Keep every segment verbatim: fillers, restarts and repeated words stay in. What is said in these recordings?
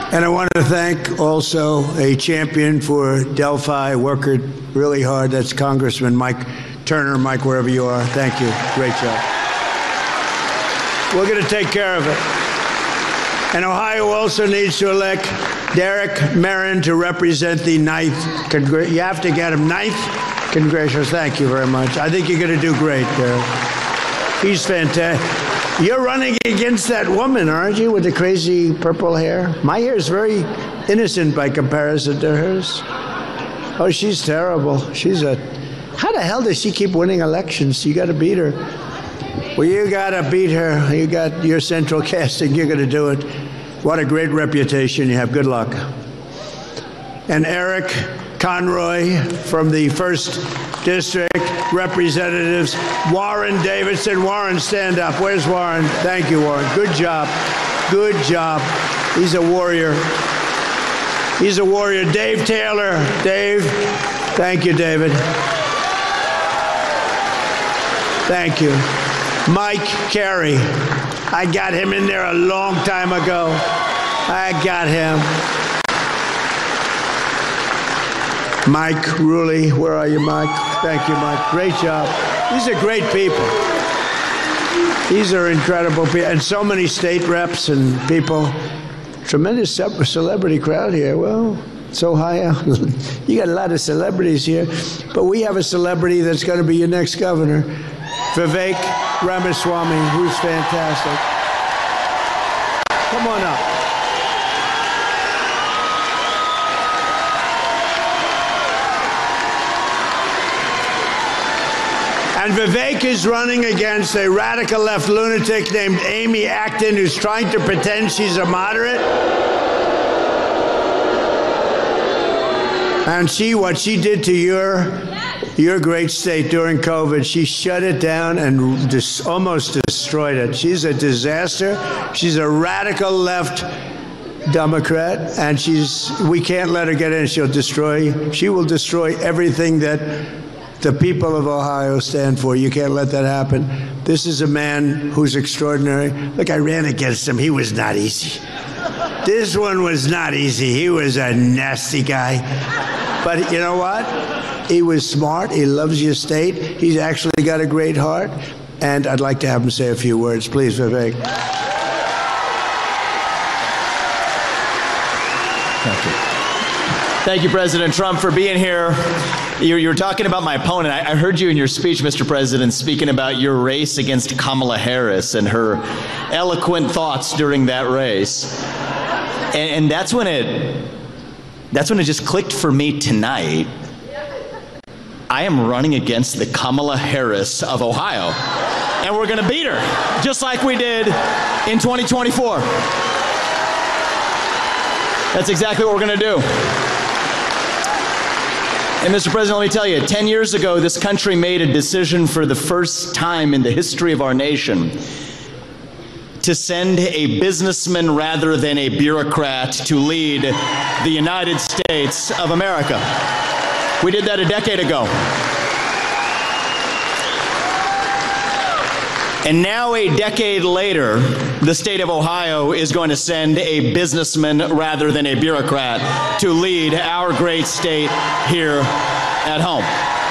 And I want to thank also a champion for Delphi, worker really hard. That's Congressman Mike Turner. Mike, wherever you are, thank you. Great job. We're going to take care of it. And Ohio also needs to elect Derek Merrin to represent the ninth Congress. You have to get him ninth Congressional. Thank you very much. I think you're going to do great, Derek. He's fantastic. You're running against that woman, aren't you, with the crazy purple hair? My hair is very innocent by comparison to hers. Oh, she's terrible. She's a... How the hell does she keep winning elections? You got to beat her. Well, you got to beat her. You got your central casting. You're going to do it. What a great reputation you have. Good luck. And Eric Conroy from the first District, Representatives Warren Davidson. Warren, stand up. Where's Warren? Thank you, Warren. Good job. Good job. He's a warrior. He's a warrior. Dave Taylor. Dave. Thank you, David. Thank you. Mike Carey. I got him in there a long time ago. I got him. Mike Ruley. Where are you, Mike? Thank you, Mike. Great job. These are great people. These are incredible people. And so many state reps and people. Tremendous celebrity crowd here. Well, so high out. You got a lot of celebrities here. But we have a celebrity that's going to be your next governor, Vivek Ramaswamy, who's fantastic. Come on up. And Vivek is running against a radical left lunatic named Amy Acton, who's trying to pretend she's a moderate. And she, what she did to your, your great state during COVID, she shut it down and dis- almost destroyed it. She's a disaster. She's a radical left Democrat, and she's, we can't let her get in. She'll destroy, she will destroy everything that the people of Ohio stand for. You can't let that happen. This is a man who's extraordinary. Look, I ran against him. He was not easy. This one was not easy. He was a nasty guy. But you know what? He was smart. He loves your state. He's actually got a great heart. And I'd like to have him say a few words. Please, Vivek. Thank you. Thank you, President Trump, for being here. You, you were talking about my opponent. I, I heard you in your speech, Mister President, speaking about your race against Kamala Harris and her eloquent thoughts during that race. And, and that's when it, that's when it just clicked for me tonight. I am running against the Kamala Harris of Ohio. And we're going to beat her, just like we did in twenty twenty-four. That's exactly what we're going to do. And Mister President, let me tell you, ten years ago, this country made a decision for the first time in the history of our nation to send a businessman rather than a bureaucrat to lead the United States of America. We did that a decade ago. And now, a decade later, the state of Ohio is going to send a businessman rather than a bureaucrat to lead our great state here at home.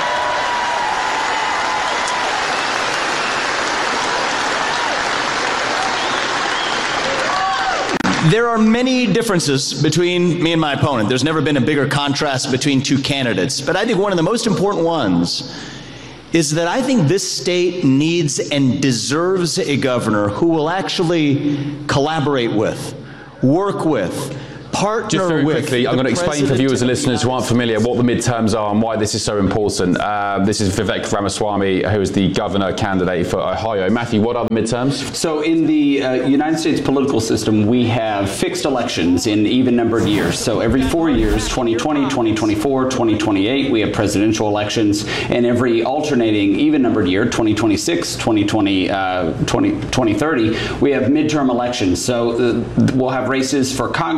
There are many differences between me and my opponent. There's never been a bigger contrast between two candidates. But I think one of the most important ones is that I think this state needs and deserves a governor who will actually collaborate with, work with, partner Just very with. quickly, I'm going to explain for viewers and listeners who aren't familiar what the midterms are and why this is so important. Uh, this is Vivek Ramaswamy, who is the governor candidate for Ohio. Matthew, what are the midterms? So in the uh, United States political system, we have fixed elections in even-numbered years. So every four years, twenty twenty, twenty twenty-four, twenty twenty-eight, we have presidential elections. And every alternating even-numbered year, twenty twenty-six, twenty twenty, uh, twenty, twenty thirty, we have midterm elections. So uh, we'll have races for Congress and Senate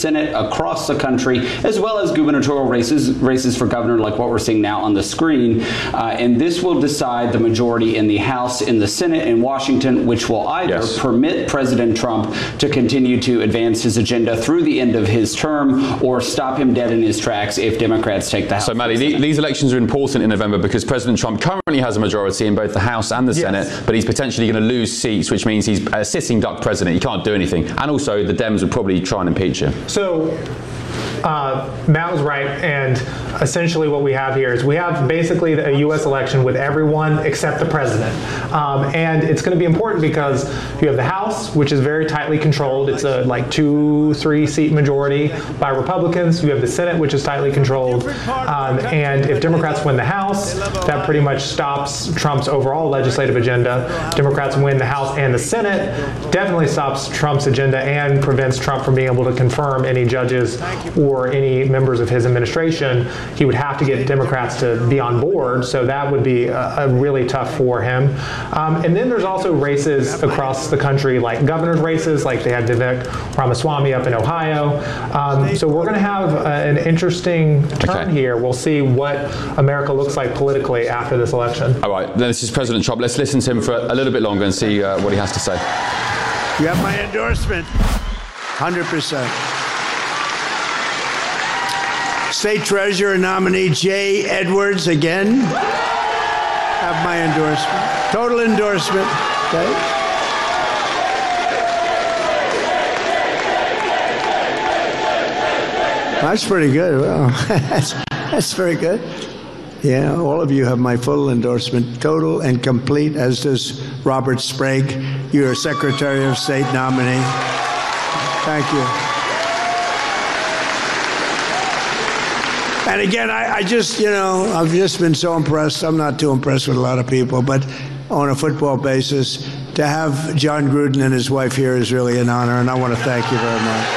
Senate across the country, as well as gubernatorial races, races for governor like what we're seeing now on the screen. Uh, and this will decide the majority in the House, in the Senate in Washington, which will either yes. permit President Trump to continue to advance his agenda through the end of his term or stop him dead in his tracks if Democrats take the House. So, Maddie, the, these elections are important in November because President Trump currently has a majority in both the House and the yes. Senate, but he's potentially going to lose seats, which means he's a sitting duck president. He can't do anything. And also, the Dems would probably try and impeach him. So, Uh, Matt was right, and essentially what we have here is we have basically a U S election with everyone except the president. Um, and it's going to be important because you have the House, which is very tightly controlled. It's a like two, three seat majority by Republicans. You have the Senate, which is tightly controlled. Um, and if Democrats win the House, that pretty much stops Trump's overall legislative agenda. Democrats win the House and the Senate, definitely stops Trump's agenda and prevents Trump from being able to confirm any judges or any members of his administration. He would have to get Democrats to be on board, so that would be a, a really tough for him. Um, and then there's also races across the country, like governor's races, like they had Vivek Ramaswamy up in Ohio. Um, so we're going to have a, an interesting turn okay. here. We'll see what America looks like politically after this election. All right, this is President Trump. Let's listen to him for a little bit longer and see uh, what he has to say. You have my endorsement, one hundred percent. State Treasurer nominee Jay Edwards, again, have my endorsement. Total endorsement. Okay. That's pretty good. Well, that's, that's very good. Yeah, all of you have my full endorsement, total and complete, as does Robert Sprague, your Secretary of State nominee. Thank you. And again, I, I just, you know, I've just been so impressed. I'm not too impressed with a lot of people, but on a football basis, to have John Gruden and his wife here is really an honor, and I want to thank you very much.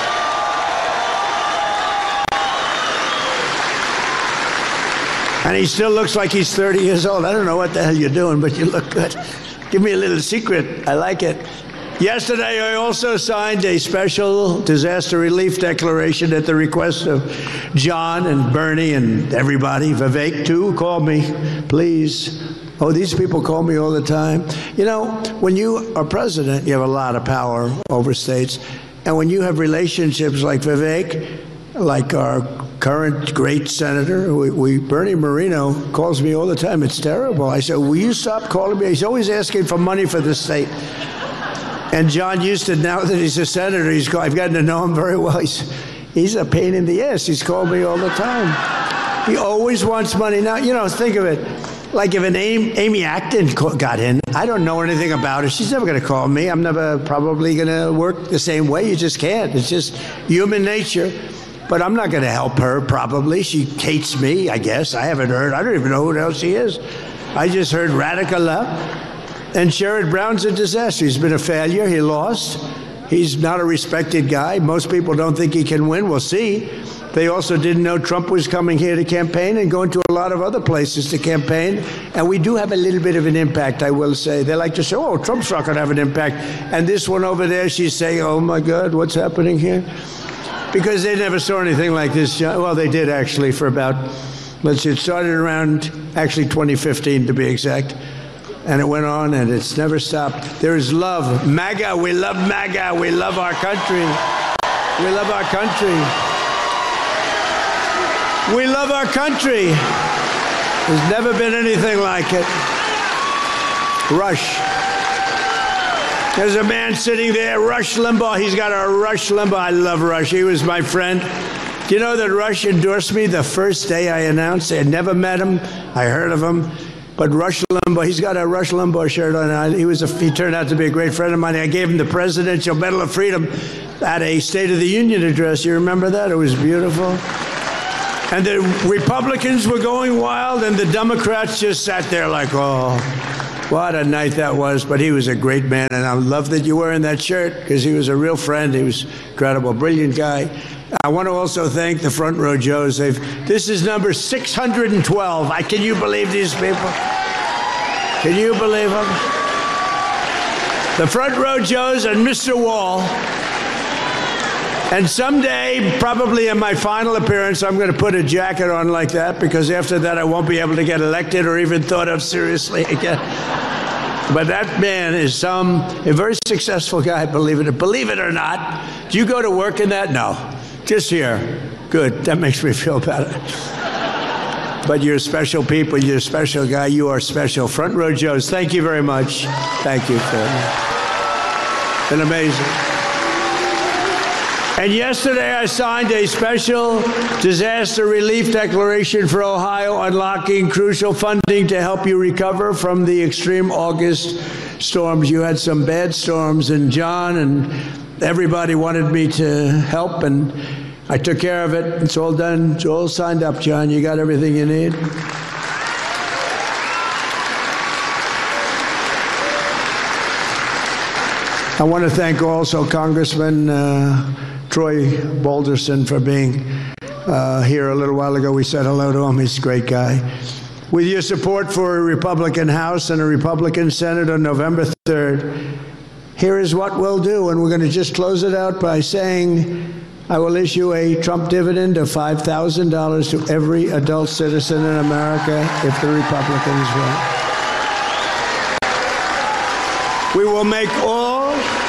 And he still looks like he's thirty years old. I don't know what the hell you're doing, but you look good. Give me a little secret. I like it. Yesterday, I also signed a special disaster relief declaration at the request of John and Bernie and everybody. Vivek, too, called me, please. Oh, these people call me all the time. You know, when you are president, you have a lot of power over states. And when you have relationships like Vivek, like our current great senator, we, we Bernie Moreno calls me all the time. It's terrible. I said, will you stop calling me? He's always asking for money for the state. And John Huston, now that he's a senator, he's I've gotten to know him very well. He's, he's a pain in the ass. He's called me all the time. He always wants money. Now, you know, think of it. Like if an Amy, Amy Acton got in, I don't know anything about her. She's never going to call me. I'm never probably going to work the same way. You just can't. It's just human nature. But I'm not going to help her, probably. She hates me, I guess. I haven't heard. I don't even know who else she is. I just heard radical left. And Sherrod Brown's a disaster. He's been a failure. He lost. He's not a respected guy. Most people don't think he can win. We'll see. They also didn't know Trump was coming here to campaign and going to a lot of other places to campaign. And we do have a little bit of an impact, I will say. They like to say, oh, Trump's not going to have an impact. And this one over there, she's saying, oh, my God, what's happening here? Because they never saw anything like this. Well, they did, actually, for about, let's see, it started around, actually, twenty fifteen, to be exact. And it went on, and it's never stopped. There is love. MAGA, we love MAGA. We love our country. We love our country. We love our country. There's never been anything like it. Rush. There's a man sitting there, Rush Limbaugh. He's got a Rush Limbaugh. I love Rush. He was my friend. Do you know that Rush endorsed me the first day I announced? I had never met him. I heard of him. But Rush Limbaugh, he's got a Rush Limbaugh shirt on. He was a, he turned out to be a great friend of mine. I gave him the Presidential Medal of Freedom at a State of the Union address. You remember that? It was beautiful. And the Republicans were going wild, and the Democrats just sat there like, oh, what a night that was. But he was a great man, and I love that you're wearing that shirt because he was a real friend. He was incredible, brilliant guy. I want to also thank the Front Row Joes. They've, this is number six hundred twelve. I, can you believe these people? Can you believe them? The Front Row Joes and Mister Wall. And someday, probably in my final appearance, I'm going to put a jacket on like that, because after that I won't be able to get elected or even thought of seriously again. But that man is some a very successful guy, believe it believe it or not. Do you go to work in that? No. Just here. Good. That makes me feel better. But you're special people. You're a special guy. You are special. Front Row Joes, thank you very much. Thank you, Phil. Been amazing. And yesterday I signed a special disaster relief declaration for Ohio, unlocking crucial funding to help you recover from the extreme August storms. You had some bad storms, and John and everybody wanted me to help, and I took care of it. It's all done. It's all signed up, John. You got everything you need? I want to thank also Congressman uh, Troy Balderson for being uh, here a little while ago. We said hello to him. He's a great guy. With your support for a Republican House and a Republican Senate on November third, here is what we'll do. And we're going to just close it out by saying, I will issue a Trump dividend of five thousand dollars to every adult citizen in America if the Republicans win. We will make all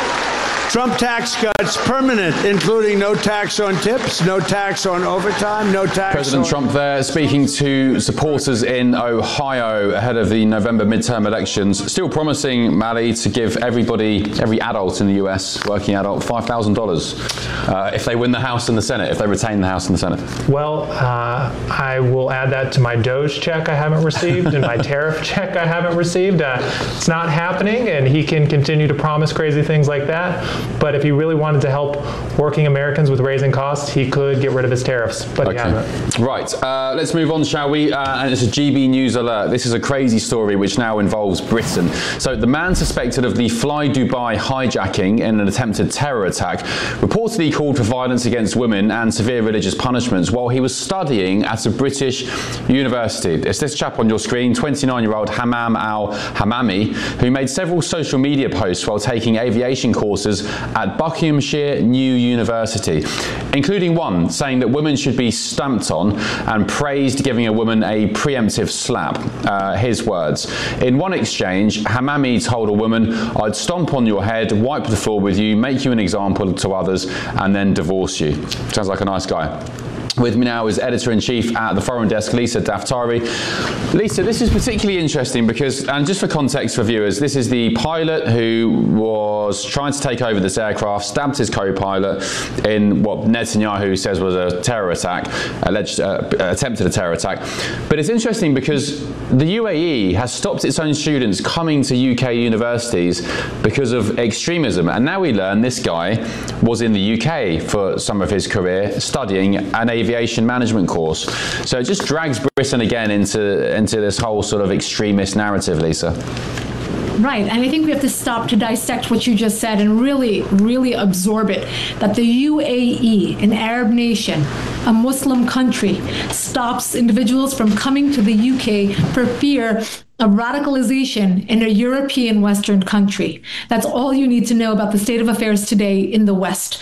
Trump tax cuts permanent, including no tax on tips, no tax on overtime, no tax President on... Trump there speaking to supporters in Ohio ahead of the November midterm elections, still promising, Mally, to give everybody, every adult in the U S, working adult, five thousand dollars uh, if they win the House and the Senate, if they retain the House and the Senate. Well, uh, I will add that to my Doge check I haven't received and my tariff check I haven't received. Uh, it's not happening, and he can continue to promise crazy things like that. But if he really wanted to help working Americans with raising costs, he could get rid of his tariffs, but okay. he hasn't. Right, uh, let's move on, shall we? Uh, and it's a G B News alert. This is a crazy story which now involves Britain. So the man suspected of the Fly Dubai hijacking in an attempted terror attack reportedly called for violence against women and severe religious punishments while he was studying at a British university. It's this chap on your screen, twenty-nine-year-old Hammam al-Hammami, who made several social media posts while taking aviation courses at Buckinghamshire New University, including one saying that women should be stamped on and praised giving a woman a preemptive slap. Uh, his words. In one exchange, Hammami told a woman, I'd stomp on your head, wipe the floor with you, make you an example to others, and then divorce you. Sounds like a nice guy. With me now is Editor-in-Chief at the Foreign Desk, Lisa Daftari. Lisa, this is particularly interesting because, and just for context for viewers, this is the pilot who was trying to take over this aircraft, stabbed his co-pilot in what Netanyahu says was a terror attack, alleged, uh, attempted a terror attack. But it's interesting because the U A E has stopped its own students coming to U K universities because of extremism. And now we learn this guy was in the U K for some of his career studying an aviation management course. So it just drags Britain again into, into this whole sort of extremist narrative, Lisa. Right, and I think we have to stop to dissect what you just said and really, really absorb it, that the U A E, an Arab nation, a Muslim country, stops individuals from coming to the U K for fear of radicalization in a European Western country. That's all you need to know about the state of affairs today in the West.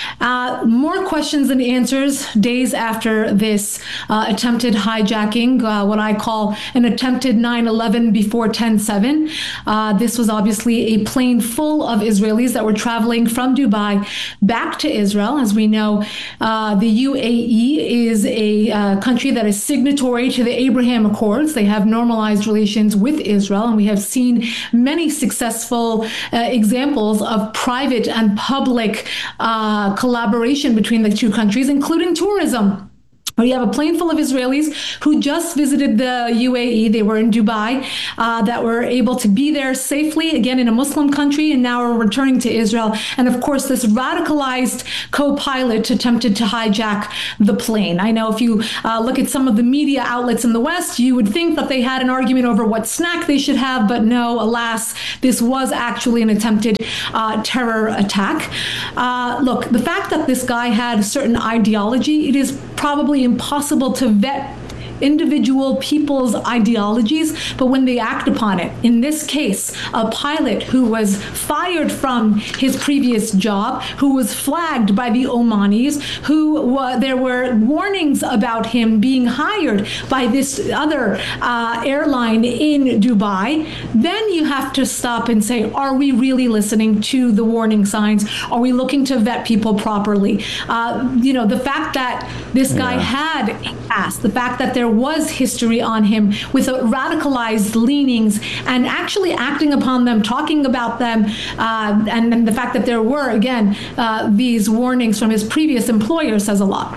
Uh, more questions than answers days after this uh, attempted hijacking, uh, what I call an attempted nine eleven before ten seven. Uh, this was obviously a plane full of Israelis that were traveling from Dubai back to Israel. As we know, uh, the U A E is a uh, country that is signatory to the Abraham Accords. They have normalized relations with Israel, and we have seen many successful uh, examples of private and public uh, collaboration between the two countries, including tourism. We have a plane full of Israelis who just visited the U A E. They were in Dubai, uh, that were able to be there safely, again, in a Muslim country, and now are returning to Israel. And of course, this radicalized co-pilot attempted to hijack the plane. I know if you uh, look at some of the media outlets in the West, you would think that they had an argument over what snack they should have, but no, alas, this was actually an attempted uh, terror attack. Uh, look, the fact that this guy had a certain ideology, it is probably impossible to vet individual people's ideologies, but when they act upon it. In this case, a pilot who was fired from his previous job, who was flagged by the Omanis, who uh, there were warnings about him being hired by this other uh, airline in Dubai, then you have to stop and say, are we really listening to the warning signs? Are we looking to vet people properly? Uh, you know, the fact that this guy Yeah. had past, the fact that there was history on him with a radicalized leanings and actually acting upon them, talking about them, uh, and, and the fact that there were, again, uh, these warnings from his previous employer says a lot.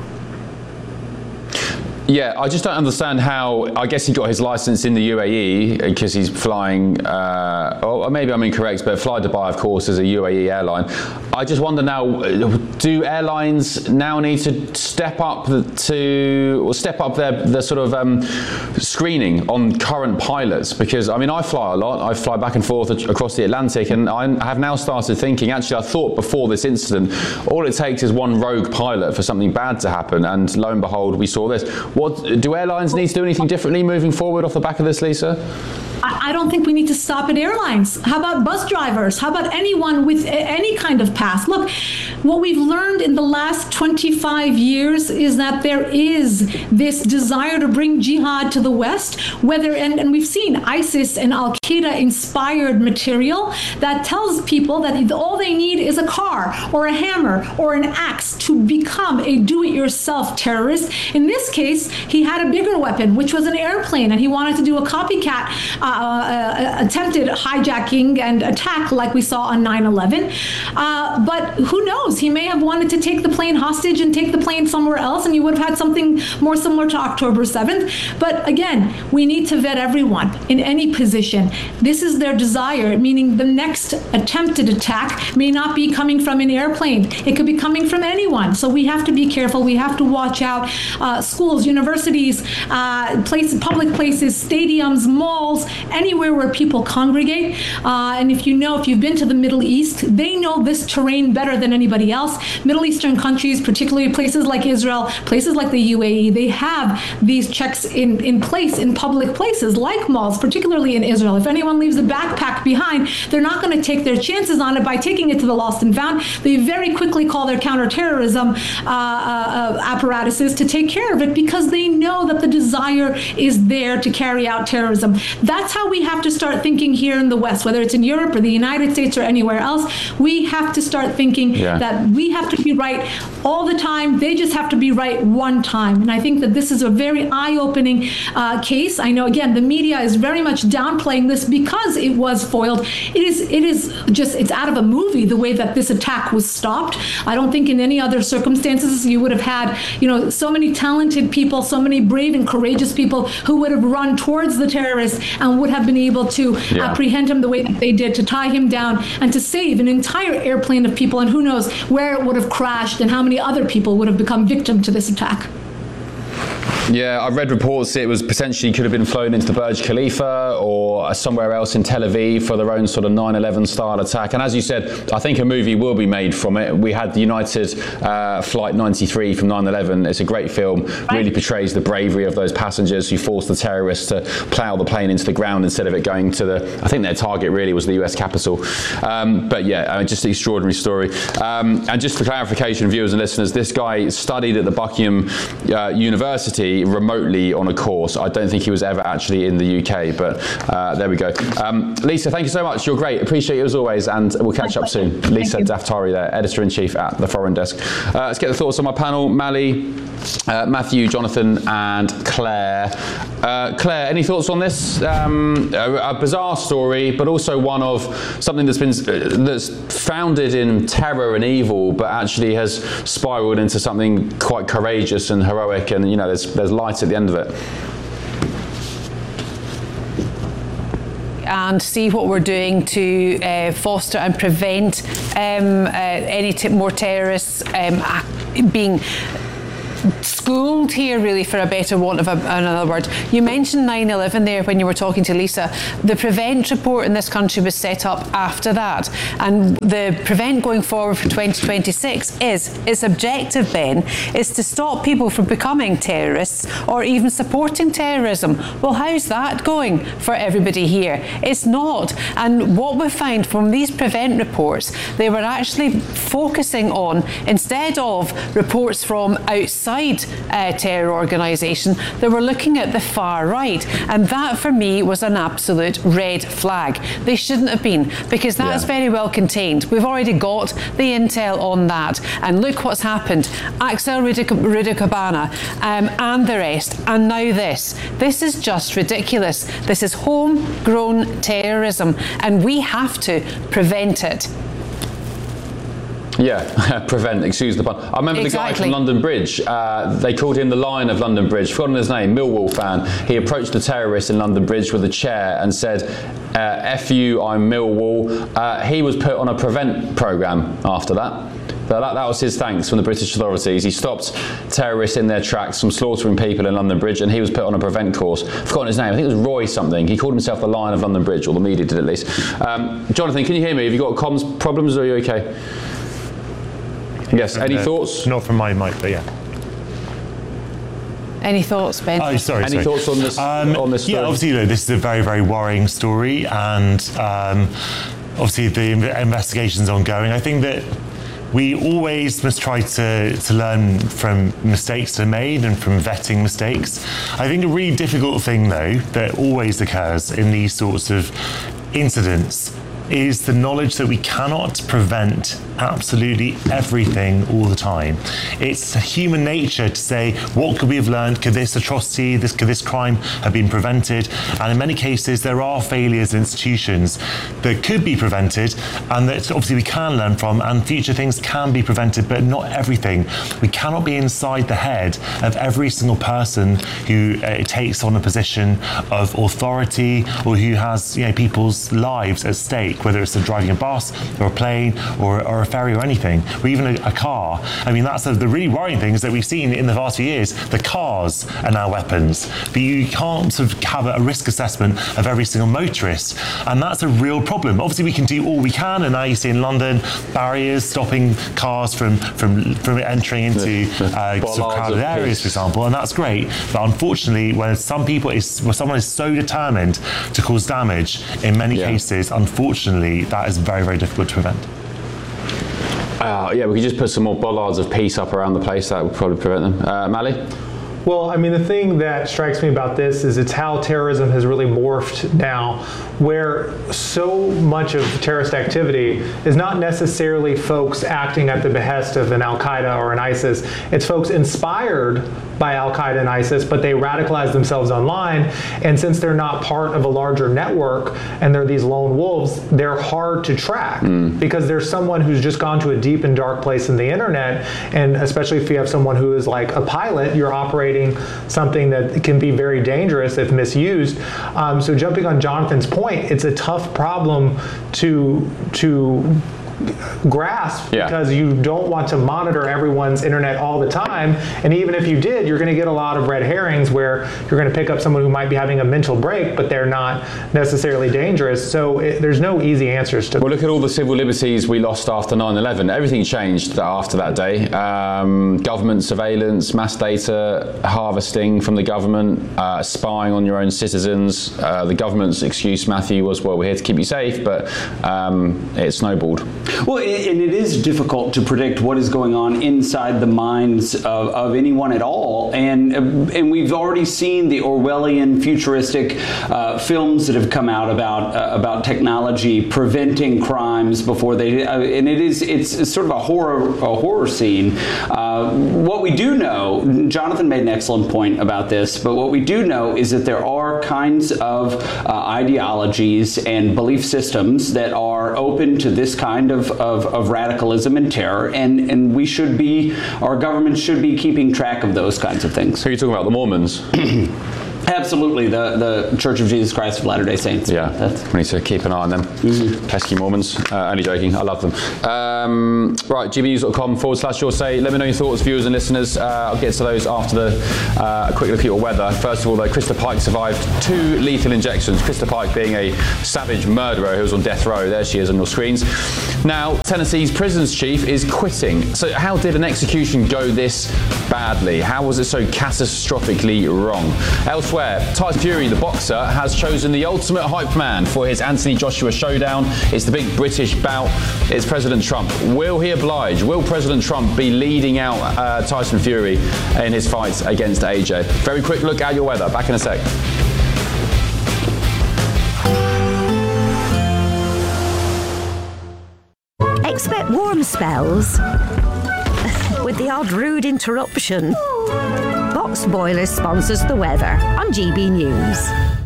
Yeah, I just don't understand how. I guess he got his license in the U A E because he's flying, uh, or maybe I'm incorrect, but Fly Dubai, of course, is a U A E airline. I just wonder now, do airlines now need to step up to, or step up their, their sort of um, screening on current pilots? Because, I mean, I fly a lot. I fly back and forth across the Atlantic, and I have now started thinking, actually, I thought before this incident, all it takes is one rogue pilot for something bad to happen, and lo and behold, we saw this. What, do airlines need to do anything differently moving forward off the back of this, Lisa? I don't think we need to stop at airlines. How about bus drivers? How about anyone with any kind of pass? Look, what we've learned in the last twenty-five years is that there is this desire to bring jihad to the West, whether, and, and we've seen ISIS and Al-Qaeda inspired material that tells people that all they need is a car or a hammer or an axe to become a do-it-yourself terrorist. In this case, he had a bigger weapon, which was an airplane, and he wanted to do a copycat uh, uh, attempted hijacking and attack like we saw on nine eleven. Uh, but who knows? He may have wanted to take the plane hostage and take the plane somewhere else, and you would have had something more similar to October seventh. But again, we need to vet everyone in any position. This is their desire, meaning the next attempted attack may not be coming from an airplane. It could be coming from anyone. So we have to be careful. We have to watch out. Uh, schools, universities, uh, places, public places, stadiums, malls, anywhere where people congregate. Uh, and if you know, if you've been to the Middle East, they know this terrain better than anybody else. Middle Eastern countries, particularly places like Israel, places like the U A E, they have these checks in, in place in public places like malls, particularly in Israel. If anyone leaves a backpack behind, they're not going to take their chances on it by taking it to the lost and found. They very quickly call their counterterrorism uh, uh, apparatuses to take care of it because they know that the desire is there to carry out terrorism. That's how we have to start thinking here in the West, whether it's in Europe or the United States or anywhere else. We have to start thinking yeah. that we have to be right all the time. They just have to be right one time. And I think that this is a very eye-opening uh, case. I know, again, the media is very much downplaying this because it was foiled. It is, it is just, it's out of a movie the way that this attack was stopped. I don't think in any other circumstances you would have had, you know, so many talented people, so many brave and courageous people who would have run towards the terrorist and would have been able to yeah. apprehend him the way that they did, to tie him down and to save an entire airplane of people, and who knows where it would have crashed and how many other people would have become victim to this attack. Yeah, I've read reports it was potentially could have been flown into the Burj Khalifa or somewhere else in Tel Aviv for their own sort of nine eleven style attack. And as you said, I think a movie will be made from it. We had the United uh, Flight ninety-three from nine eleven. It's a great film, really portrays the bravery of those passengers who forced the terrorists to plough the plane into the ground instead of it going to the, I think their target really was the U S Capitol. Um, but yeah, I mean, just an extraordinary story. Um, and just for clarification, viewers and listeners, this guy studied at the Buckingham uh, University remotely on a course. I don't think he was ever actually in the U K, but uh, there we go. Um, Lisa, thank you so much. You're great. Appreciate you as always, and we'll catch up soon. Lisa Daftari there, Editor-in-Chief at the Foreign Desk. Uh, let's get the thoughts on my panel. Mali, uh, Matthew, Jonathan, and Claire. Uh, Claire, any thoughts on this? Um, a, a bizarre story, but also one of something that's been uh, that's founded in terror and evil, but actually has spiraled into something quite courageous and heroic, and you know, there's there's light at the end of it. And see what we're doing to uh, foster and prevent um, uh, any t- more terrorists um, being schooled here, really, for a better want of a, another word. You mentioned nine eleven there when you were talking to Lisa. The PREVENT report in this country was set up after that, and the PREVENT going forward for twenty twenty-six is, its objective, Ben, is to stop people from becoming terrorists or even supporting terrorism. Well, how's that going for everybody here? It's not. And what we find from these PREVENT reports, they were actually focusing on, instead of reports from outside uh, terror organisation, they were looking at the far right, and that for me was an absolute red flag. They shouldn't have been, because that's yeah. very well contained. We've already got the intel on that, and look what's happened. Axel Rudikabana um, and the rest, and now this. This is just ridiculous. This is homegrown terrorism, and we have to prevent it. Yeah, prevent, excuse the pun. I remember exactly. the guy from London Bridge, uh, they called him the Lion of London Bridge, forgotten his name, Millwall fan. He approached the terrorist in London Bridge with a chair and said, uh, F you, I'm Millwall. Uh, he was put on a prevent programme after that. But that, that was his thanks from the British authorities. He stopped terrorists in their tracks from slaughtering people in London Bridge, and he was put on a prevent course. I've forgotten his name. I think it was Roy something. He called himself the Lion of London Bridge, or the media did at least. Um, Jonathan, can you hear me? Have you got comms problems, or are you okay? Yes, any uh, thoughts? Not from my mic, but yeah. Any thoughts, Ben? Oh, sorry. Any sorry. thoughts on this? Um, on this story? Yeah, obviously, you know, this is a very, very worrying story, and um, obviously the investigation's ongoing. I think that we always must try to, to learn from mistakes that are made and from vetting mistakes. I think a really difficult thing, though, that always occurs in these sorts of incidents is the knowledge that we cannot prevent absolutely everything all the time. It's human nature to say, what could we have learned? Could this atrocity, this, could this crime have been prevented? And in many cases, there are failures in institutions that could be prevented and that obviously we can learn from, and future things can be prevented, but not everything. We cannot be inside the head of every single person who uh, takes on a position of authority or who has, you know, people's lives at stake, whether it's driving a bus or a plane or, or a ferry or anything, or even a, a car. I mean, that's a, the really worrying thing is that we've seen in the past few years, the cars are now weapons. But you can't sort of have a risk assessment of every single motorist, and that's a real problem. Obviously, we can do all we can, and now you see in London, barriers stopping cars from from, from entering into uh, sort of crowded areas, for example, and that's great. But unfortunately, when some people is, when someone is so determined to cause damage, in many yeah. cases, unfortunately, that is very, very difficult to prevent. Uh, yeah, we could just put some more bollards of peace up around the place. That would probably prevent them. Uh, Mally? Well, I mean, the thing that strikes me about this is it's how terrorism has really morphed now, where so much of terrorist activity is not necessarily folks acting at the behest of an Al-Qaeda or an ISIS. It's folks inspired by Al-Qaeda and ISIS, but they radicalize themselves online, and since they're not part of a larger network and they're these lone wolves, they're hard to track mm. because there's someone who's just gone to a deep and dark place in the internet, and especially if you have someone who is like a pilot, you're operating something that can be very dangerous if misused. Um, so jumping on Jonathan's point, it's a tough problem to to grasp yeah. because you don't want to monitor everyone's internet all the time, and even if you did, you're going to get a lot of red herrings where you're going to pick up someone who might be having a mental break, but they're not necessarily dangerous. So it, there's no easy answers to. Well, look at all the civil liberties we lost after nine eleven. Everything changed after that day. Um, government surveillance, mass data harvesting from the government, uh, spying on your own citizens. Uh, the government's excuse, Matthew, was, well, we're here to keep you safe, but um, it snowballed. Well, and it is difficult to predict what is going on inside the minds of, of anyone at all. And and we've already seen the Orwellian futuristic uh, films that have come out about uh, about technology preventing crimes before they. Uh, and it is it's, it's sort of a horror a horror scene. Uh, what we do know, Jonathan made an excellent point about this, but what we do know is that there are kinds of uh, ideologies and belief systems that are open to this kind of Of, of radicalism and terror, and, and we should be, our government should be keeping track of those kinds of things. So you're talking about the Mormons? Absolutely, the, the Church of Jesus Christ of Latter-day Saints. Yeah, That's, we need to keep an eye on them. Mm-hmm. Pesky Mormons. Uh, only joking, I love them. Um, right, g b news dot com forward slash your say. Let me know your thoughts, viewers and listeners. Uh, I'll get to those after the uh, quick look at your weather. First of all, though, Krista Pike survived two lethal injections. Krista Pike being a savage murderer who was on death row. There she is on your screens. Now, Tennessee's prisons chief is quitting. So how did an execution go this badly? How was it so catastrophically wrong? Elsewhere, Tyson Fury, the boxer, has chosen the ultimate hype man for his Anthony Joshua showdown. It's the big British bout. It's President Trump. Will he oblige? Will President Trump be leading out uh, Tyson Fury in his fight against A J? Very quick look at your weather. Back in a sec. Expect warm spells with the odd rude interruption. Box Boilers sponsors the weather on G B News.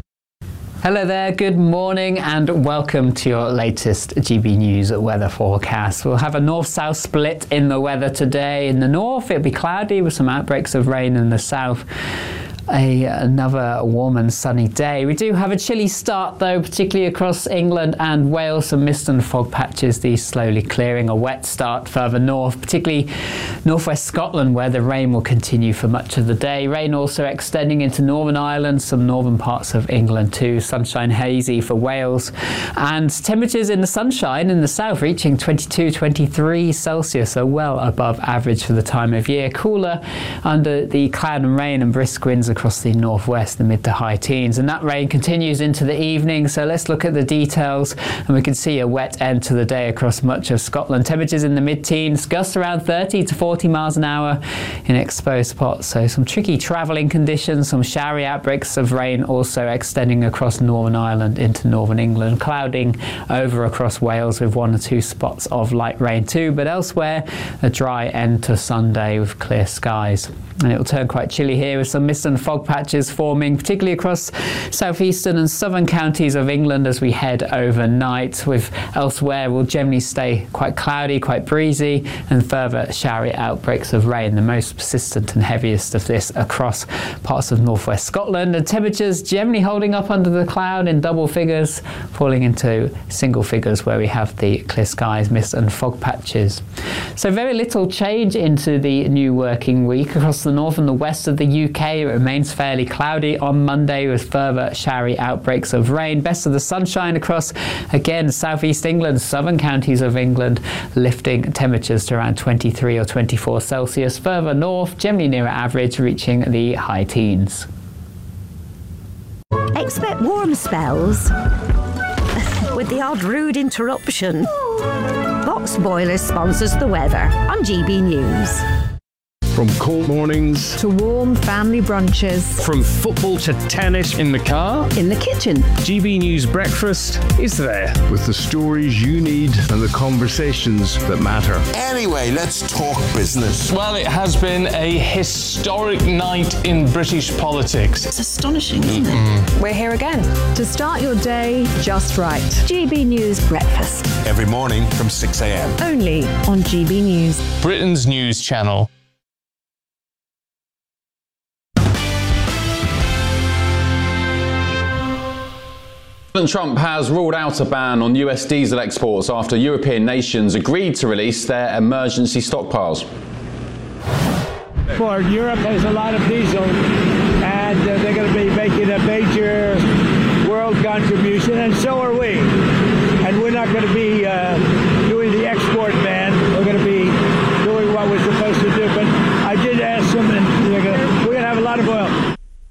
Hello there, good morning and welcome to your latest G B News weather forecast. We'll have a north-south split in the weather today. In the north, it'll be cloudy with some outbreaks of rain in the south. A, another warm and sunny day. We do have a chilly start though, particularly across England and Wales. Some mist and fog patches, these slowly clearing. A wet start further north, particularly northwest Scotland where the rain will continue for much of the day. Rain also extending into Northern Ireland, some northern parts of England too. Sunshine hazy for Wales. And temperatures in the sunshine in the south reaching twenty-two, twenty-three Celsius, so well above average for the time of year. Cooler under the cloud and rain and brisk winds across the northwest, the mid to high teens, and that rain continues into the evening. So let's look at the details, and we can see a wet end to the day across much of Scotland. Temperatures in the mid-teens, gusts around thirty to forty miles an hour in exposed spots. So some tricky travelling conditions, some showery outbreaks of rain also extending across Northern Ireland into northern England, clouding over across Wales with one or two spots of light rain too, but elsewhere a dry end to Sunday with clear skies. And it will turn quite chilly here with some mist and fog patches forming, particularly across southeastern and southern counties of England as we head overnight, with elsewhere will generally stay quite cloudy, quite breezy, and further showery outbreaks of rain, the most persistent and heaviest of this across parts of northwest Scotland. And temperatures generally holding up under the cloud in double figures, falling into single figures where we have the clear skies, mist and fog patches. So very little change into the new working week. Across the north and the west of the U K, it remains fairly cloudy on Monday with further showery outbreaks of rain. Best of the sunshine across, again, southeast England, southern counties of England, lifting temperatures to around twenty-three or twenty-four Celsius. Further north, generally near average, reaching the high teens. Expect warm spells with the odd rude interruption. Box Boilers sponsors the weather on G B News. From cold mornings to warm family brunches, from football to tennis in the car, in the kitchen, G B News Breakfast is there with the stories you need and the conversations that matter. Anyway, let's talk business. Well, it has been a historic night in British politics. It's astonishing, isn't mm-hmm. it? We're here again to start your day just right. G B News Breakfast. Every morning from six a m. Only on G B News. Britain's news channel. President Trump has ruled out a ban on U S diesel exports after European nations agreed to release their emergency stockpiles. For Europe, there's a lot of diesel, and uh, they're going to be making a major world contribution, and so are we. And we're not going to be uh, doing the export ban. We're going to be doing what we're supposed to do. But I did ask them, and we're going to, we're going to have a lot of oil.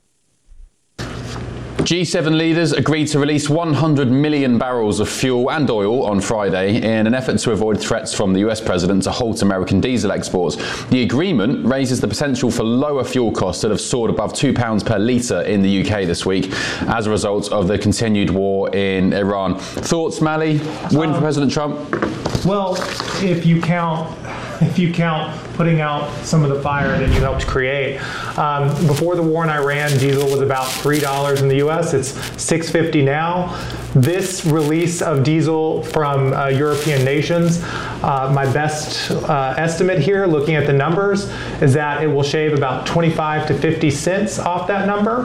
G seven leaders agreed to release one hundred million barrels of fuel and oil on Friday in an effort to avoid threats from the U S president to halt American diesel exports. The agreement raises the potential for lower fuel costs that have soared above two pounds per litre in the U K this week as a result of the continued war in Iran. Thoughts, Mally? Win um, for President Trump? Well, if you count, if you count putting out some of the fire that you helped create. Um, before the war in Iran, diesel was about three dollars in the U S. It's six fifty now. This release of diesel from uh, European nations, uh, my best uh, estimate here, looking at the numbers, is that it will shave about twenty-five to fifty cents off that number,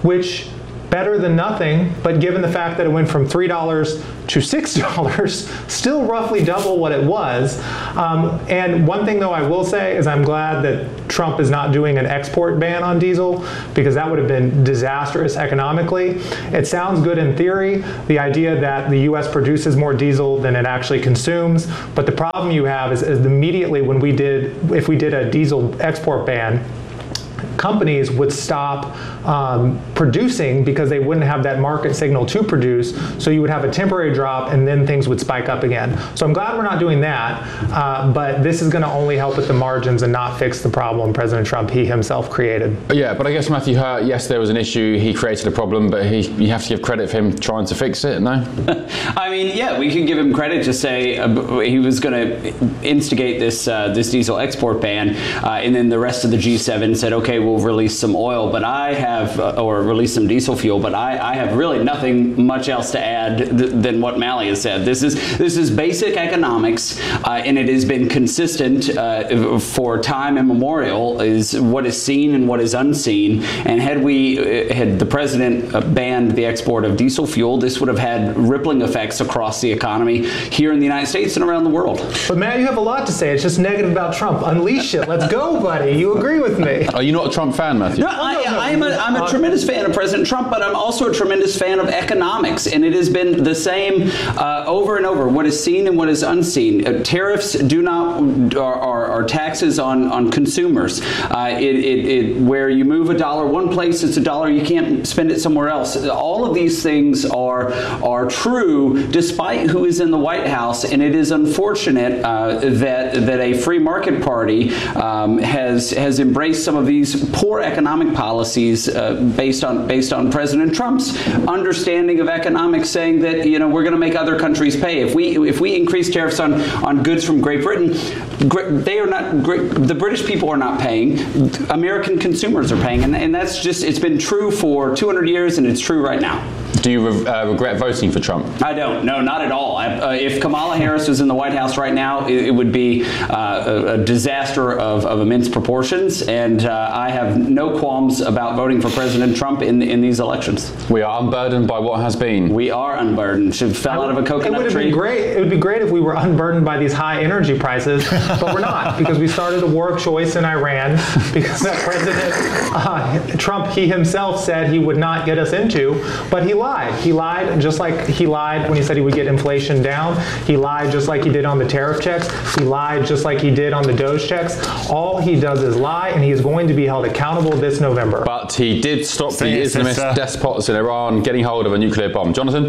which better than nothing, but given the fact that it went from three dollars to six dollars, still roughly double what it was. Um, and one thing though I will say is I'm glad that Trump is not doing an export ban on diesel, because that would have been disastrous economically. It sounds good in theory, the idea that the U S produces more diesel than it actually consumes, but the problem you have is, is immediately when we did, if we did a diesel export ban, companies would stop um, producing because they wouldn't have that market signal to produce. So you would have a temporary drop and then things would spike up again. So I'm glad we're not doing that, uh, but this is going to only help with the margins and not fix the problem President Trump, he himself created. Yeah, but I guess Matthew Hurt, yes, there was an issue, he created a problem, but he, you have to give credit for him trying to fix it, no? I mean, yeah, we can give him credit to say uh, he was going to instigate this uh, this diesel export ban, uh, and then the rest of the G seven said, okay, we'll release some oil, but I have, uh, or release some diesel fuel, but I, I have really nothing much else to add th than what Mally has said. This is this is basic economics, uh, and it has been consistent uh, for time immemorial, is what is seen and what is unseen. And had we, uh, had the president uh, banned the export of diesel fuel, this would have had rippling effects across the economy here in the United States and around the world. But Matt, you have a lot to say. It's just negative about Trump. Unleash it. Let's go, buddy. You agree with me. Are you not a Trump fan, Matthew? No, I, I am a, I'm a tremendous fan of President Trump, but I'm also a tremendous fan of economics, and it has been the same uh, over and over, what is seen and what is unseen. Uh, tariffs do not, are, are, are taxes on, on consumers. Uh, it, it, it, where you move a dollar one place, it's a dollar, you can't spend it somewhere else. All of these things are, are true despite who is in the White House, and it is unfortunate uh, that, that a free market party um, has, has embraced some of these poor economic policies uh, based on based on President Trump's understanding of economics, saying that, you know, we're going to make other countries pay. If we if we increase tariffs on on goods from Great Britain, they are not the British people are not paying. American consumers are paying, and, and that's just, it's been true for two hundred years, and it's true right now. Do you re uh, regret voting for Trump? I don't. No, not at all. I, uh, if Kamala Harris was in the White House right now, it, it would be uh, a, a disaster of, of immense proportions, and uh, I have no qualms about voting for President Trump in in these elections. We are unburdened by what has been. We are unburdened. Should fell out of a coconut it would have tree. Been great. It would be great if we were unburdened by these high energy prices, but we're not, because we started a war of choice in Iran because that President uh, Trump, he himself said he would not get us into, but he lied. He lied just like he lied when he said he would get inflation down. He lied just like he did on the tariff checks. He lied just like he did on the Doge checks. All he does is lie, and he is going to be held accountable this November. But he did stop Say the it, Islamist sister. despots in Iran getting hold of a nuclear bomb. Jonathan?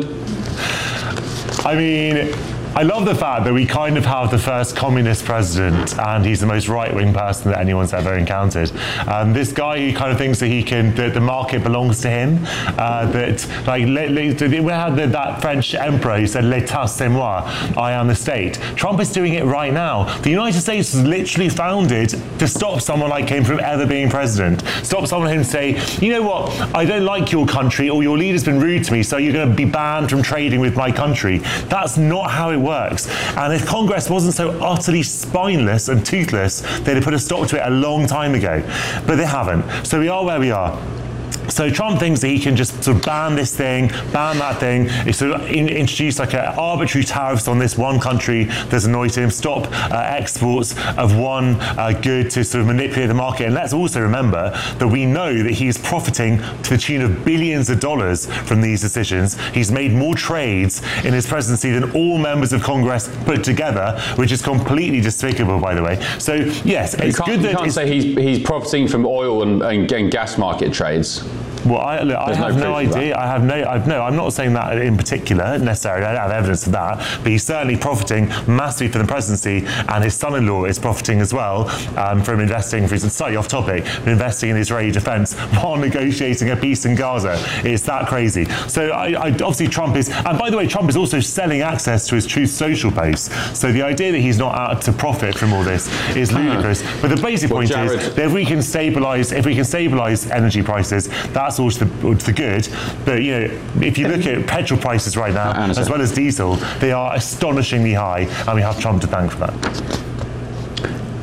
I mean, I love the fact that we kind of have the first communist president, and he's the most right-wing person that anyone's ever encountered. Um, this guy who kind of thinks that he can, that the market belongs to him. Uh, that like le, le, we had the, that French emperor who said "L'État c'est moi," I am the state. Trump is doing it right now. The United States was literally founded to stop someone like him from ever being president. Stop someone like him say, you know what, I don't like your country, or your leader's been rude to me, so you're going to be banned from trading with my country. That's not how it works. And if Congress wasn't so utterly spineless and toothless, they'd have put a stop to it a long time ago. But they haven't. So we are where we are. So Trump thinks that he can just sort of ban this thing, ban that thing, sort of in, introduce like a arbitrary tariffs on this one country that's annoyed him, stop uh, exports of one uh, good to sort of manipulate the market. And let's also remember that we know that he's profiting to the tune of billions of dollars from these decisions. He's made more trades in his presidency than all members of Congress put together, which is completely despicable, by the way. So yes, you it's can't, good that you can't it's, say he's, he's profiting from oil and, and, and gas market trades. Well, I, look, I have no no idea. I have no. I've, no, I'm not saying that in particular necessarily. I don't have evidence of that. But he's certainly profiting massively from the presidency, and his son-in-law is profiting as well um, from investing. For instance, slightly off topic, but investing in Israeli defence while negotiating a peace in Gaza. It's that crazy. So I, I, obviously Trump is, and by the way, Trump is also selling access to his Truth Social posts. So the idea that he's not out to profit from all this is ludicrous. But the basic Well, point Jared. is that if we can stabilise, if we can stabilise energy prices, that's all to the, to the good. But you know, if you look at petrol prices right now, as well as diesel, they are astonishingly high, and we have Trump to thank for that.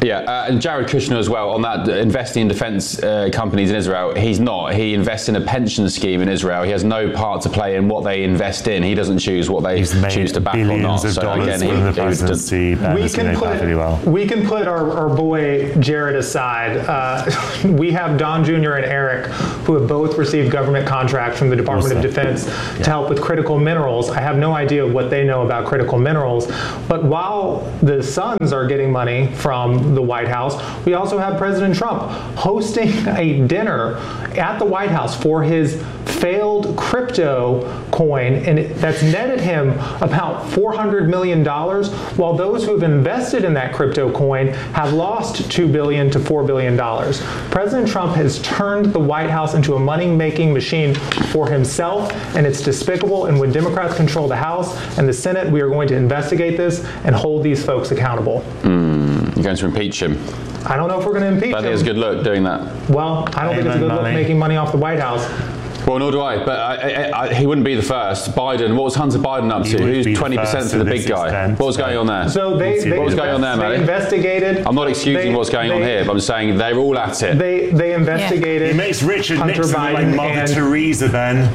Yeah, uh, and Jared Kushner as well, on that uh, investing in defence uh, companies in Israel, he's not. He invests in a pension scheme in Israel. He has no part to play in what they invest in. He doesn't choose what they choose to back or not. Of So dollars again, he, from the he would- presidency. Ben, We as you can know put perfectly well. we can put our, our boy Jared aside. Uh, we have Don Junior and Eric, who have both received government contracts from the Department of Defense to help with critical minerals. I have no idea what they know about critical minerals, but while the sons are getting money from the White House, we also have President Trump hosting a dinner at the White House for his failed crypto coin, and it- that's netted him about four hundred million dollars, while those who have invested in that crypto coin have lost two billion dollars to four billion dollars. President Trump has turned the White House into a money-making machine for himself, and it's despicable, and when Democrats control the House and the Senate, we are going to investigate this and hold these folks accountable. Mm, you're going to impeach him. I don't know if we're going to impeach I him. think it's a good look doing that. Well, I don't think it's a good look Money. making money off the White House. Well, nor do I, but I, I, I, he wouldn't be the first. Biden, what was Hunter Biden up He to? would be Who's the twenty percent first for the to big this guy? extent. What was going on there? So they, they What was going on there, they Maddie? investigated. I'm not excusing they- what's going on they- here, but I'm saying they're all at it. They they investigated. He makes Richard Hunter Nixon look like Biden Mother and- Teresa, Ben.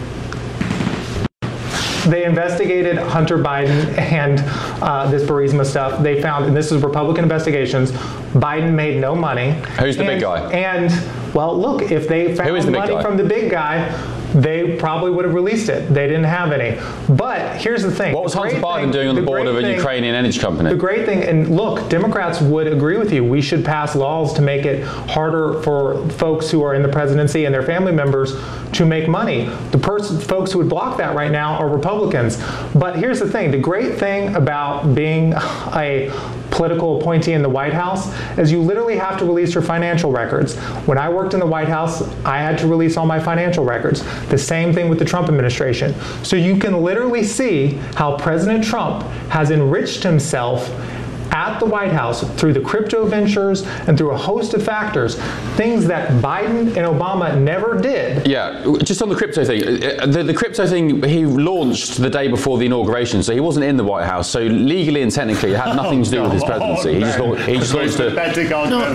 They investigated Hunter Biden and uh, this Burisma stuff. They found, and this is Republican investigations, Biden made no money. Who's the and, big guy? And, well, look, if they Who is found the big money guy? from the big guy, they probably would have released it. They didn't have any. But here's the thing. What was The Hunter great Biden thing- doing on the, board great of a thing- Ukrainian energy company? The great thing, and look, Democrats would agree with you. We should pass laws to make it harder for folks who are in the presidency and their family members to make money. The person, folks who would block that right now are Republicans. But here's the thing. The great thing about being a political appointee in the White House is you literally have to release your financial records. When I worked in the White House, I had to release all my financial records. The same thing with the Trump administration. So you can literally see how President Trump has enriched himself at the White House through the crypto ventures and through a host of factors, things that Biden and Obama never did. Yeah, just on the crypto thing. uh, The, the crypto thing he launched the day before the inauguration, so he wasn't in the White House. So legally and technically, it had nothing to do with his presidency. He just, lau- he just launched a. No,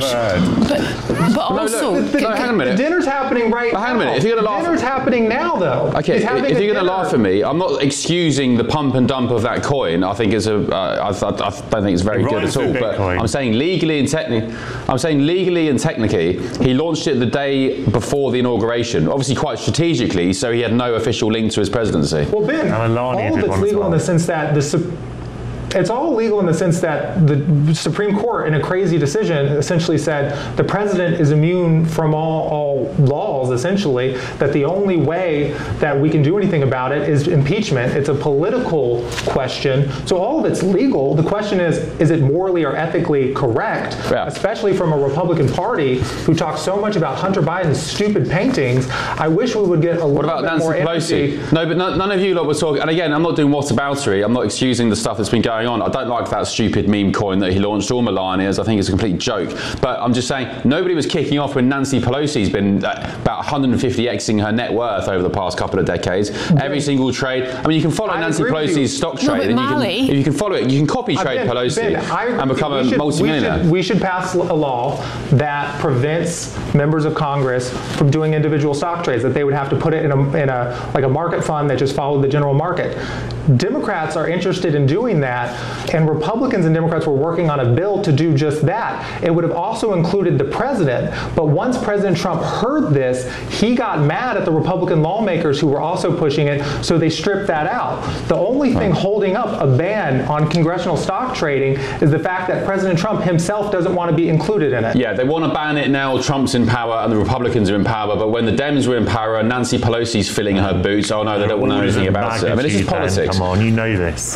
but, but also, no, look, no, hang on a minute. The dinner's happening right But hang now. on a minute, if you're gonna The laugh- dinner's happening now, though. Okay, He's having if a you're going to dinner. laugh at me, I'm not excusing the pump and dump of that coin. I think it's a. Uh, I, I, I don't think it's very It good rhymes at all. with But Bitcoin. I'm saying legally and technically, I'm saying legally and technically, he launched it the day before the inauguration. Obviously, quite strategically, so he had no official link to his presidency. Well, Ben, And Melania all of did it's one as legal in well. the sense that the Sup- it's all legal in the sense that the Supreme Court, in a crazy decision, essentially said the president is immune from all, all laws, essentially, that the only way that we can do anything about it is impeachment. It's a political question. So all of it's legal. The question is, is it morally or ethically correct, Yeah. especially from a Republican Party who talks so much about Hunter Biden's stupid paintings? I wish we would get a What little about bit Nancy more Pelosi? empathy. No, but no, none of you lot were talking. And again, I'm not doing whataboutery. I'm not excusing the stuff that's been going on. I don't like that stupid meme coin that he launched, or Melania's. I think it's a complete joke. But I'm just saying, nobody was kicking off when Nancy Pelosi's been uh, about one hundred fifty xing her net worth over the past couple of decades. Every single trade. I mean, you can follow I Nancy agree with you. Pelosi's stock No, trade, but and you Mali- can, if you can follow it, you can copy Uh, trade Ben, Pelosi Ben, I agree and with become you. a We should- multimillionaire. We should, we should pass a law that prevents members of Congress from doing individual stock trades, that they would have to put it in a, in a like a market fund that just followed the general market. Democrats are interested in doing that, and Republicans and Democrats were working on a bill to do just that. It would have also included the president, but once President Trump heard this, he got mad at the Republican lawmakers who were also pushing it, so they stripped that out. The only thing holding up a ban on congressional stock trading is the fact that President Trump himself doesn't want to be included in it. Yeah, they want to ban it now. Trump's in power and the Republicans are in power. But when the Dems were in power and Nancy Pelosi's filling her boots, oh no, they don't want to know anything about it. I mean, this is politics. Come on, you know this.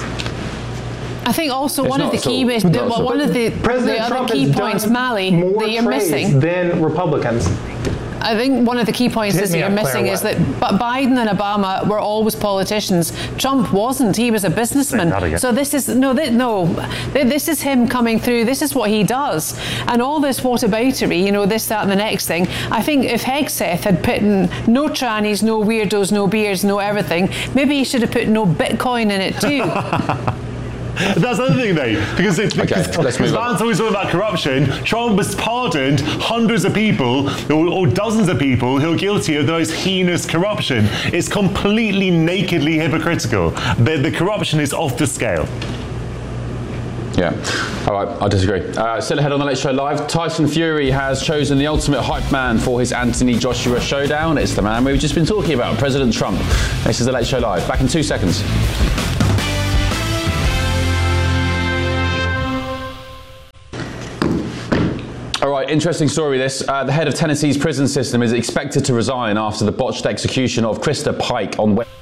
I think also It's one of not the at all. key, It's the, not at all. one of the, President the other Trump key has points, done Mali, more that you're trades missing. than Republicans. I think one of the key points Hit is that me you're up, missing Claire, is what? that but Biden and Obama were always politicians. Trump wasn't. He was a businessman. Say that again. So this is no, th- no. th- This is him coming through. This is what he does. And all this whataboutery, you know, this, that, and the next thing. I think if Hegseth had put in no trannies, no weirdos, no beards, no everything, maybe he should have put no Bitcoin in it too. That's the other thing, though, because it's Okay, because, let's move on. Vance always talking about corruption. Trump has pardoned hundreds of people, or, or dozens of people, who are guilty of the most heinous corruption. It's completely nakedly hypocritical. The, the corruption is off the scale. Yeah. All right, I disagree. Uh, still ahead on the Late Show Live, Tyson Fury has chosen the ultimate hype man for his Anthony Joshua showdown. It's the man we've just been talking about, President Trump. This is the Late Show Live. Back in two seconds. All right, interesting story this. Uh, the head of Tennessee's prison system is expected to resign after the botched execution of Krista Pike on Wednesday.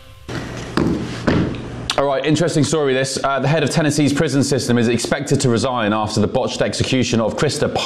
All right, interesting story this. Uh, the head of Tennessee's prison system is expected to resign after the botched execution of Krista Pike.